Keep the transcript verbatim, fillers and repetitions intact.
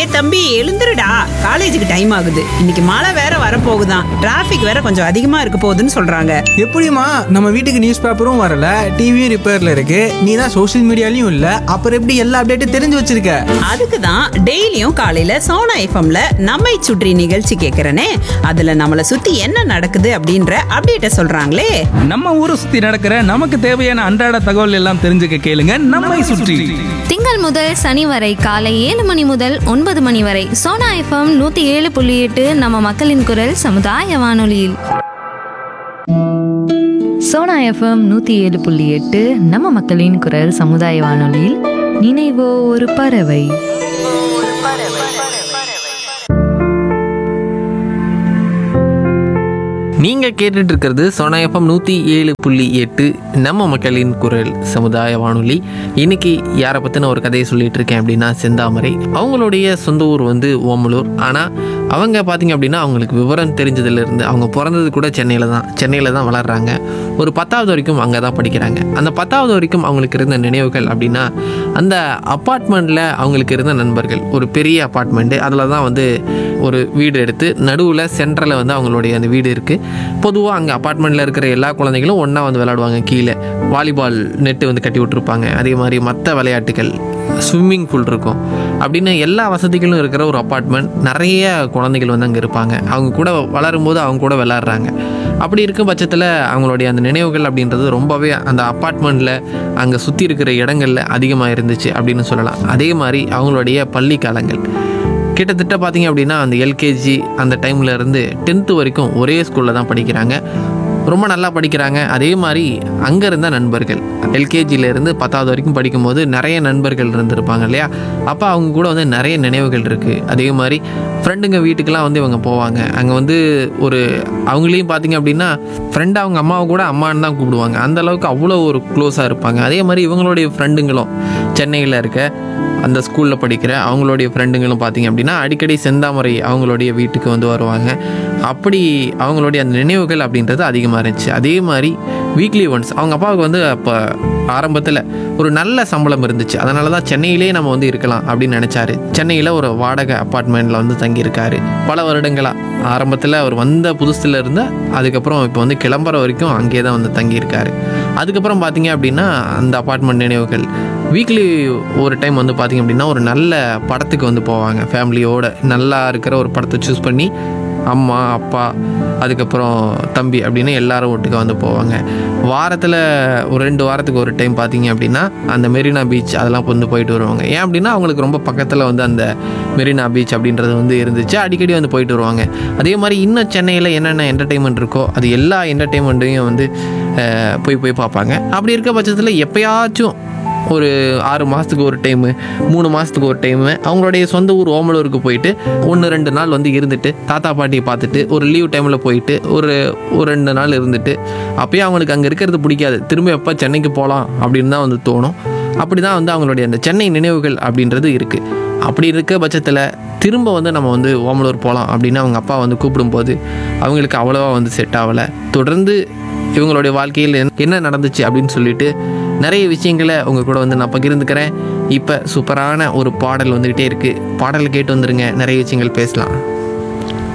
டேய் தம்பி, எழுந்துருடா, காலேஜுக்கு டைம் ஆகுது. இன்னைக்கு மழை வேற வரப்போகுதான், டிராஃபிக் வேற கொஞ்சம் அதிகமா இருக்க போகுதுன்னு சொல்றாங்க. எப்படிமா? நம்ம வீட்டுக்கு நியூஸ் பேப்பரும் வரல, டிவியும் ரிப்பேர்ல இருக்கு, நீ தான் சோஷியல் மீடியாலையும் இல்ல, அப்புறம் எப்படி எல்லா அப்டேட்டும் தெரிஞ்சு வச்சிருக்க? அதுக்கு தான் டெய்லியும் காலையில சோனா எஃப்எம்ல நம்மை சுற்றி நிகழ்ச்சி கேட்கறனே. அதுல நம்மளை சுத்தி என்ன நடக்குது அப்படின்ற அப்டேட்ட சொல்றாங்களே. நம்ம ஊரை சுத்தி நடக்கிற நமக்கு தேவையான அன்றாட தகவல் எல்லாம் தெரிஞ்சுக்க கேளுங்க நம்மை சுற்றி. திங்கள் முதல் சனி வரை காலை ஏழு மணி முதல் ஒன்பது மணி வரை சோனா எஃப்எம் நூத்தி ஏழு புள்ளி எட்டு நம்ம மக்களின் குரல் சமுதாய வானொலியில். சோனா எஃப்எம் நூத்தி ஏழு புள்ளி எட்டு நம்ம மக்களின் குரல் சமுதாய வானொலியில் நினைவோ ஒரு பறவை. நீங்கள் கேட்டுட்டு இருக்கிறது சோனா எஃப்எம் நூற்றி ஏழு புள்ளி எட்டு நம்ம மக்களின் குரல் சமுதாய வானொலி. இன்னைக்கு யாரை பற்றின ஒரு கதையை சொல்லிட்டு இருக்கேன் அப்படின்னா செந்தாமரை. அவங்களுடைய சொந்த ஊர் வந்து ஓமலூர். ஆனால் அவங்க பார்த்திங்க அப்படின்னா அவங்களுக்கு விவரம் தெரிஞ்சதுலேருந்து அவங்க பிறந்தது கூட சென்னையில் தான் சென்னையில் தான் வளர்கிறாங்க. ஒரு பத்தாவது வரைக்கும் அங்கே தான் படிக்கிறாங்க. அந்த பத்தாவது வரைக்கும் அவங்களுக்கு இருந்த நினைவுகள் அப்படின்னா அந்த அப்பார்ட்மெண்ட்டில் அவங்களுக்கு இருந்த நண்பர்கள். ஒரு பெரிய அப்பார்ட்மெண்ட்டு, அதில் தான் வந்து ஒரு வீடு எடுத்து நடுவில் சென்ட்ரலில் வந்து அவங்களுடைய அந்த வீடு இருக்குது. பொதுவாக அங்கே அப்பார்ட்மெண்ட்டில் இருக்கிற எல்லா குழந்தைகளும் ஒன்றா வந்து விளையாடுவாங்க. கீழே வாலிபால் நெட்டு வந்து கட்டி விட்டுருப்பாங்க. அதே மாதிரி மற்ற விளையாட்டுகள், ஸ்விம்மிங் பூல் இருக்கும். அப்படின்னு எல்லா வசதிகளும் இருக்கிற ஒரு அப்பார்ட்மெண்ட். நிறைய குழந்தைகள் வந்து அங்கே இருப்பாங்க. அவங்க கூட வளரும்போது அவங்க கூட விளாட்றாங்க. அப்படி இருக்கும் பட்சத்தில் அவங்களுடைய அந்த நினைவுகள் அப்படின்றது ரொம்பவே அந்த அப்பார்ட்மெண்ட்டில் அங்கே சுற்றி இருக்கிற இடங்களில் அதிகமாக இருந்துச்சு அப்படின்னு சொல்லலாம். அதே மாதிரி அவங்களுடைய பள்ளி காலங்கள் கிட்டத்தட்ட பார்த்திங்க அப்படின்னா அந்த எல்கேஜி அந்த டைமில் இருந்து டென்த்து வரைக்கும் ஒரே ஸ்கூலில் தான் படிக்கிறாங்க. ரொம்ப நல்லா படிக்கிறாங்க. அதே மாதிரி அங்கே இருந்த நண்பர்கள் எல்கேஜியிலேருந்து பத்தாவது வரைக்கும் படிக்கும்போது நிறைய நண்பர்கள் இருந்திருப்பாங்க இல்லையா? அப்போ அவங்க கூட வந்து நிறைய நினைவுகள் இருக்குது. அதே மாதிரி ஃப்ரெண்டுங்க வீட்டுக்கெலாம் வந்து இவங்க போவாங்க. அங்கே வந்து ஒரு அவங்களையும் பார்த்திங்க அப்படின்னா ஃப்ரெண்டு அவங்க அம்மாவை கூட அம்மான்னு தான் கூப்பிடுவாங்க. அந்தளவுக்கு அவ்வளோ ஒரு க்ளோஸாக இருப்பாங்க. அதே மாதிரி இவங்களுடைய ஃப்ரெண்டுங்களும் சென்னையில் இருக்க அந்த ஸ்கூலில் படிக்கிற அவங்களுடைய ஃப்ரெண்டுங்களும் பார்த்திங்க அப்படின்னா அடிக்கடி செந்தாமரை அவங்களுடைய வீட்டுக்கு வந்து வருவாங்க. அப்படி அவங்களுடைய அந்த நினைவுகள் அப்படின்றது அதிகமாக இருந்துச்சு. அதே மாதிரி வீக்லி ஒன்ஸ் அவங்க அப்பாவுக்கு வந்து அப்போ ஆரம்பத்தில் ஒரு நல்ல சம்பளம் இருந்துச்சு. அதனால தான் சென்னையிலே நம்ம வந்து இருக்கலாம் அப்படின்னு நினச்சாரு. சென்னையில் ஒரு வாடகை அப்பார்ட்மெண்ட்டில் வந்து தங்கியிருக்காரு பல வருடங்களாக. ஆரம்பத்தில் அவர் வந்த புதுசில் இருந்து அதுக்கப்புறம் இப்போ வந்து கிளம்புற வரைக்கும் அங்கேயே தான் வந்து தங்கியிருக்காரு. அதுக்கப்புறம் பார்த்திங்க அப்படின்னா அந்த அப்பார்ட்மெண்ட் நினைவுகள் வீக்லி ஒரு டைம் வந்து பார்த்திங்க அப்படின்னா ஒரு நல்ல படத்துக்கு வந்து போவாங்க. ஃபேமிலியோடு நல்லா இருக்கிற ஒரு படத்தை சூஸ் பண்ணி அம்மா அப்பா அதுக்கப்புறம் தம்பி அப்படின்னு எல்லாரும் ஒட்டுக்க வந்து போவாங்க. வாரத்தில் ஒரு ரெண்டு வாரத்துக்கு ஒரு டைம் பார்த்திங்க அப்படின்னா அந்த மெரினா பீச் அதெல்லாம் வந்து போயிட்டு வருவாங்க. ஏன் அப்படின்னா அவங்களுக்கு ரொம்ப பக்கத்தில் வந்து அந்த மெரினா பீச் அப்படின்றது வந்து இருந்துச்சு. அடிக்கடி வந்து போயிட்டு வருவாங்க. அதே மாதிரி இன்னும் சென்னையில் என்னென்ன என்டர்டெயின்மெண்ட் இருக்கோ அது எல்லா என்டர்டெயின்மெண்ட்டையும் வந்து போய் போய் பார்ப்பாங்க. அப்படி இருக்க பட்சத்தில் எப்போயாச்சும் ஒரு ஆறு மாதத்துக்கு ஒரு டைமு மூணு மாதத்துக்கு ஒரு டைமு அவங்களுடைய சொந்த ஊர் ஓமலூருக்கு போயிட்டு ஒன்று ரெண்டு நாள் வந்து இருந்துட்டு தாத்தா பாட்டியை பார்த்துட்டு ஒரு லீவ் டைமில் போயிட்டு ஒரு ஒரு ரெண்டு நாள் இருந்துட்டு அப்போயே அவங்களுக்கு அங்கே இருக்கிறது பிடிக்காது. திரும்ப எப்போ சென்னைக்கு போகலாம் அப்படின்னு தான் வந்து தோணும். அப்படி தான் வந்து அவங்களுடைய அந்த சென்னை நினைவுகள் அப்படின்றது இருக்குது. அப்படி இருக்க பட்சத்தில் திரும்ப வந்து நம்ம வந்து ஓமலூர் போகலாம் அப்படின்னு அவங்க அப்பா வந்து கூப்பிடும்போது அவங்களுக்கு அவ்வளோவா வந்து செட் ஆகலை. தொடர்ந்து இவங்களுடைய வாழ்க்கையில் என்ன நடந்துச்சு அப்படின்னு சொல்லிட்டு நிறைய விஷயங்களை உங்கள் கூட வந்து நான் பகிர்ந்துக்கிறேன். இப்போ சூப்பரான ஒரு பாடல் வந்துக்கிட்டே இருக்குது. பாடல் கேட்டு வந்துடுங்க, நிறைய விஷயங்கள் பேசலாம்.